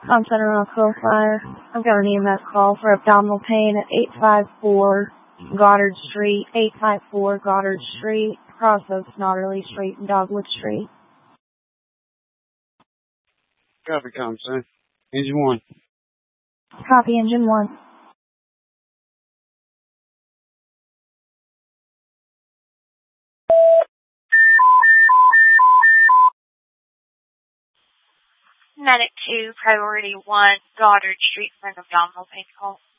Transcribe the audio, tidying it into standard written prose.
I'm Center Rockville Fire. I've got an EMS call for abdominal pain at 854 Goddard Street, 854 Goddard Street, across of Snodderly Street and Dogwood Street. Copy, Comsci. Engine 1. Copy, Engine 1. Medic 2, Priority 1, Goddard Street for an abdominal pain call.